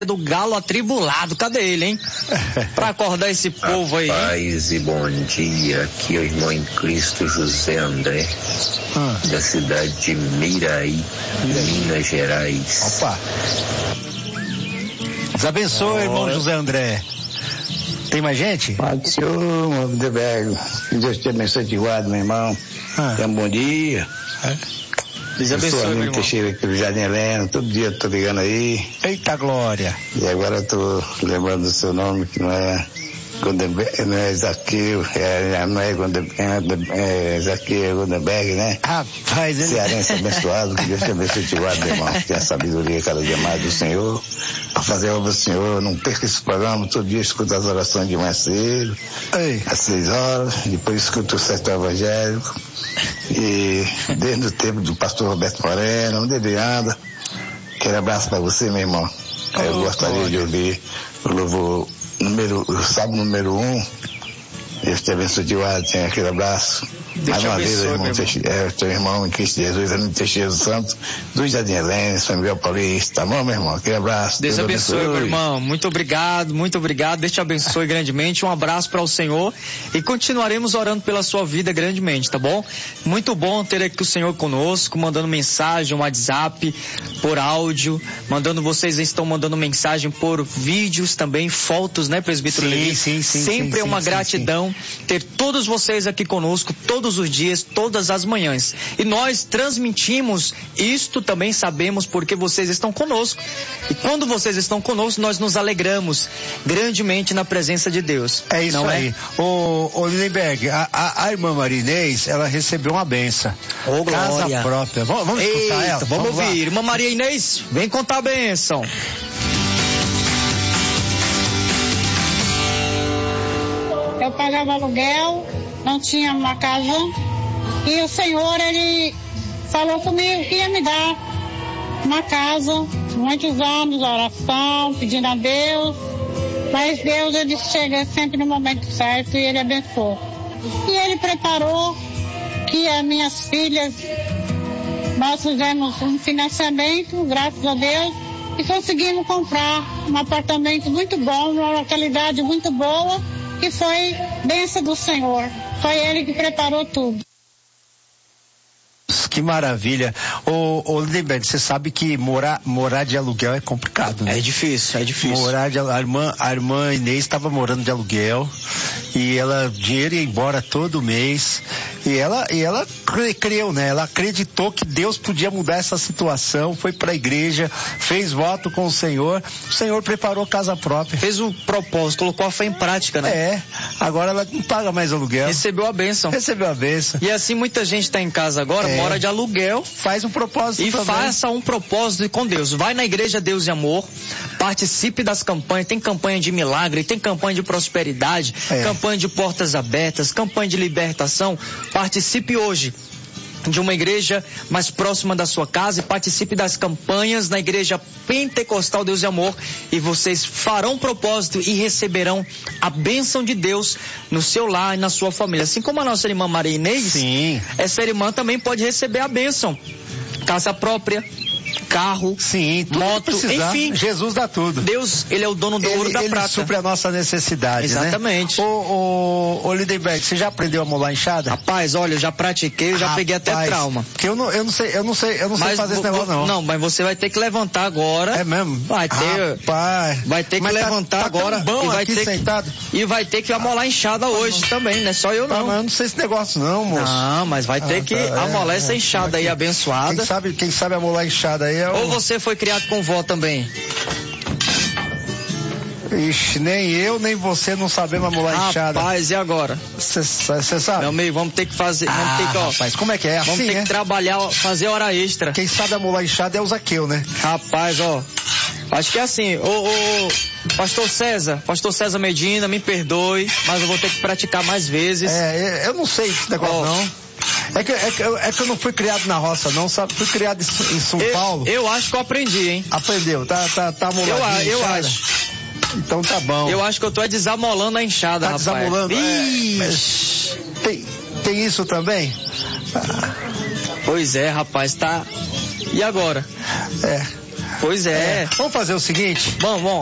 do galo atribulado, cadê ele, hein? Pra acordar esse povo aí. Paz e bom dia, aqui é o irmão em Cristo José André, da cidade de Miraí, Minas Gerais. Opa! Deus abençoe, irmão José André. Tem mais gente? Pai do Senhor, meu Deus, que Deus te abençoe, te guarde, meu irmão. Tenha um bom dia. Deus abençoe, meu irmão. Teixeira aqui do Jardim Helena, todo dia eu tô ligando aí. Eita glória! E agora eu tô lembrando do seu nome, que não é Gondenberg, não é Zaqueu, não é Gondenberg, é Zaqueu Gondenberg, né? Rapaz, ele... Cearense abençoado, que Deus te abençoe, te guarde, meu irmão. Tenha a sabedoria cada dia mais do Senhor, a fazer a obra do Senhor. Não perca esse programa, todo dia escuta as orações de manhã cedo, às 6 horas, depois escuta o Sertão Evangélico. E desde o tempo do pastor Roberto Moreno, onde ele anda, aquele abraço para você, meu irmão. Eu gostaria de ouvir o louvor o sábado número 1. Deus te abençoe, tenha aquele abraço. Mais uma vez, teu irmão em Cristo Jesus, Anônimo Teixeira do Santo, do Jardim Helena, São Miguel Paulista. Tá bom, meu irmão? Aquele abraço. Deus abençoe, meu irmão. Muito obrigado, muito obrigado. Deus te abençoe grandemente. Um abraço para o Senhor e continuaremos orando pela sua vida grandemente, tá bom? Muito bom ter aqui o Senhor conosco, mandando mensagem, um WhatsApp, por áudio, vocês estão mandando mensagem por vídeos também, fotos, né, presbítero Levi? Sim. Sempre é uma gratidão ter todos vocês aqui conosco, todos os dias, todas as manhãs. E nós transmitimos isto, também sabemos porque vocês estão conosco. E quando vocês estão conosco, nós nos alegramos grandemente na presença de Deus. É isso aí. Ô Lindenberg, a irmã Marinês, ela recebeu uma benção. Casa própria. Vamos escutar ela? Vamos ouvir. Irmã Maria Inês, vem contar a benção. Eu pagava aluguel, não tinha uma casa, e o Senhor, Ele falou comigo que ia me dar uma casa, muitos anos, oração, pedindo a Deus, mas Deus, Ele chega sempre no momento certo e Ele abençoou. E Ele preparou que as minhas filhas, nós fizemos um financiamento, graças a Deus, e conseguimos comprar um apartamento muito bom, numa localidade muito boa, que foi bênção do Senhor. Foi Ele que preparou tudo. Que maravilha. Ô Lindenberg, você sabe que morar de aluguel é complicado, né? É difícil. A irmã Inês estava morando de aluguel e dinheiro ia embora todo mês e ela creu, né? Ela acreditou que Deus podia mudar essa situação, foi para a igreja, fez voto com o Senhor preparou casa própria. Fez o propósito, colocou a fé em prática, né? Agora ela não paga mais aluguel. Recebeu a bênção. E assim muita gente está em casa agora, mora de aluguel, faz um propósito e também. Faça um propósito com Deus. Vai na igreja Deus e Amor, participe das campanhas, tem campanha de milagre, tem campanha de prosperidade, campanha de portas abertas, campanha de libertação. Participe hoje de uma igreja mais próxima da sua casa e participe das campanhas na igreja Pentecostal Deus e Amor, e vocês farão propósito e receberão a bênção de Deus no seu lar e na sua família. Assim como a nossa irmã Maria Inês, essa irmã também pode receber a bênção. Casa própria, carro, moto, enfim. Jesus dá tudo. Deus, Ele é o dono do ouro da prata. Ele supre a nossa necessidade, exatamente. Né? Ô Lindenberg, você já aprendeu a molar enxada? Rapaz, olha, eu já pratiquei, eu já peguei até trauma. Porque eu não sei fazer esse negócio não. Não, mas você vai ter que levantar agora. É mesmo? Vai ter que levantar agora bom, e vai aqui ter sentado. E vai ter que amolar a enxada hoje também, não é só eu não. Mas eu não sei esse negócio não, moço. Não, mas vai ter que amolar essa enxada aí abençoada. Quem sabe amolar a enxada aí Ou você foi criado com vó também? Ixi, nem eu, nem você não sabemos amolar a enxada. Rapaz, e agora? Você sabe? Meu amigo, vamos ter que fazer, rapaz, como é que é? Vamos assim, ter que trabalhar, fazer hora extra. Quem sabe amolar a enxada é o Zaqueu, né? Rapaz, acho que é assim, Pastor César Medina, me perdoe, mas eu vou ter que praticar mais vezes. Eu não sei esse negócio não. É que eu não fui criado na roça não, sabe? Fui criado em São Paulo. Eu acho que eu aprendi, hein? Aprendeu, tá amoladinho. Eu acho. Então tá bom. Eu acho que eu tô desamolando a enxada, rapaz. Desamolando? Tem isso também? Pois é, rapaz, tá. E agora? Pois é. Vamos fazer o seguinte? Vamos.